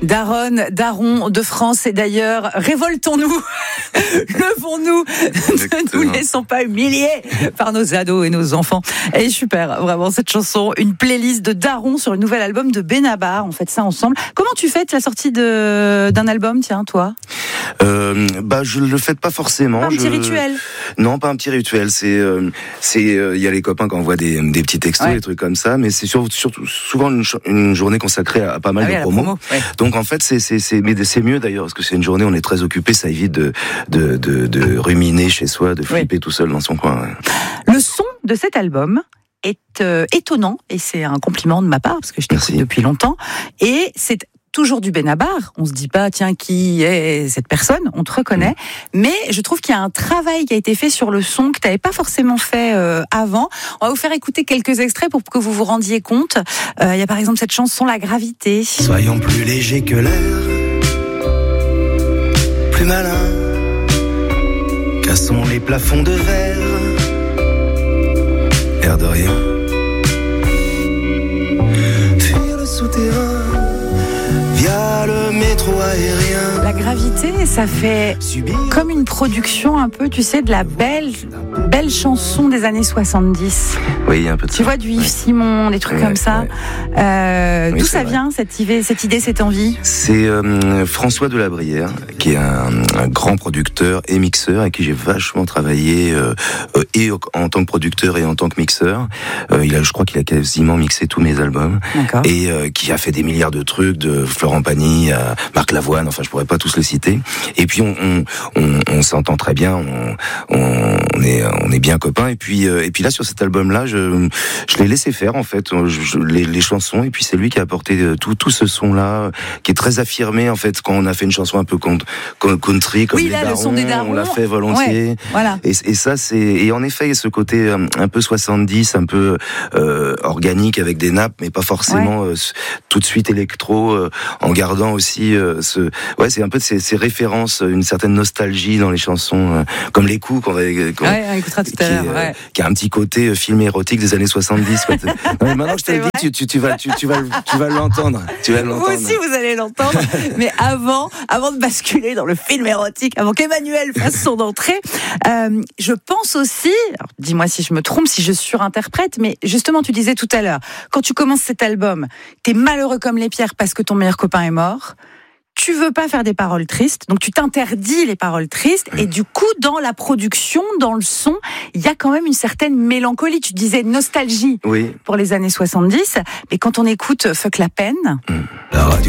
Daron de France et d'ailleurs, révoltons-nous, levons-nous, ne nous laissons pas humilier par nos ados et nos enfants. Elle est super, vraiment, cette chanson, une playlist de Daron sur le nouvel album de Benabar, on fait ça ensemble. Comment tu fêtes la sortie d'un album, tiens, toi ? Je le fête pas forcément. Pas un petit rituel ? Non, pas un petit rituel. Il y a les copains qui envoient des petits textos, des trucs comme ça, mais c'est surtout souvent une journée consacrée à pas mal de promos. Donc en fait, c'est mieux d'ailleurs parce que c'est une journée où on est très occupé, ça évite de ruminer chez soi, de flipper tout seul dans son coin. Ouais. Le son de cet album est étonnant et c'est un compliment de ma part parce que je t'écoute depuis longtemps et c'est toujours du Benabar. On se dit pas, tiens, qui est cette personne ? On te reconnaît. Mais je trouve qu'il y a un travail qui a été fait sur le son que tu n'avais pas forcément fait avant. On va vous faire écouter quelques extraits pour que vous vous rendiez compte. Il y a par exemple cette chanson, La Gravité. Soyons plus légers que l'air, plus malins, cassons les plafonds de verre, air de rien, fuir le souterrain, via le métro aérien. La Gravité, ça fait comme une production un peu, tu sais, de la belle chanson des années 70. Oui, un peu de ça. Tu vois, du Yves Simon, des trucs comme ça. D'où ça vient, cette idée, cette envie ? C'est François Delabrière, qui est un grand producteur et mixeur, avec qui j'ai vachement travaillé, et en tant que producteur et en tant que mixeur. Je crois qu'il a quasiment mixé tous mes albums. D'accord. Et qui a fait des milliards de trucs, de Florent Pagny à Marc Lavoine, enfin je pourrais pas tous les citer. Et puis on s'entend très bien, on est bien copains. Et puis là sur cet album-là, je l'ai laissé faire en fait, les chansons. Et puis c'est lui qui a apporté tout ce son-là, qui est très affirmé en fait. Quand on a fait une chanson un peu country, comme les Darons, le son des Darons, on l'a fait volontiers. Ouais, voilà. Et ça et en effet ce côté un peu 70, un peu organique avec des nappes, mais pas forcément tout de suite électro, en gardant aussi c'est un peu de ces références, une certaine nostalgie dans les chansons, comme les coups qu'on écoutera tout à l'heure, qui a un petit côté film érotique des années 70. Non, mais maintenant que je te le dis, tu vas l'entendre. Vous aussi, vous allez l'entendre. Mais avant de basculer dans le film érotique, avant qu'Emmanuel fasse son entrée, je pense aussi, alors dis-moi si je me trompe, si je surinterprète, mais justement, tu disais tout à l'heure, quand tu commences cet album, t'es malheureux comme les pierres parce que ton meilleur copain est mort. Tu veux pas faire des paroles tristes, donc tu t'interdis les paroles tristes, et du coup, dans la production, dans le son, il y a quand même une certaine mélancolie. Tu disais nostalgie pour les années 70, mais quand on écoute Fuck la peine... La radio